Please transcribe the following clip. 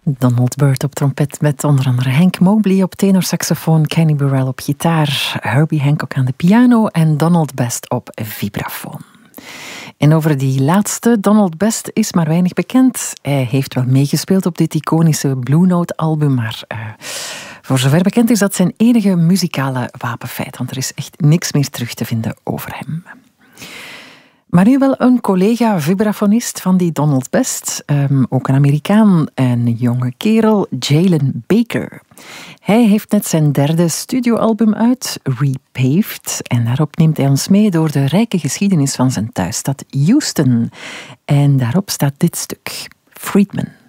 Donald Byrd op trompet met onder andere Hank Mobley op tenorsaxofoon, Kenny Burrell op gitaar, Herbie Hancock aan de piano en Donald Best op vibrafoon. En over die laatste, Donald Best, is maar weinig bekend. Hij heeft wel meegespeeld op dit iconische Blue Note-album, maar voor zover bekend is dat zijn enige muzikale wapenfeit, want er is echt niks meer terug te vinden over hem. Maar nu wel een collega-vibrafonist van die Donald Best, ook een Amerikaan, een jonge kerel, Jalen Baker. Hij heeft net zijn derde studioalbum uit, Repaved, en daarop neemt hij ons mee door de rijke geschiedenis van zijn thuisstad Houston. En daarop staat dit stuk, Friedman.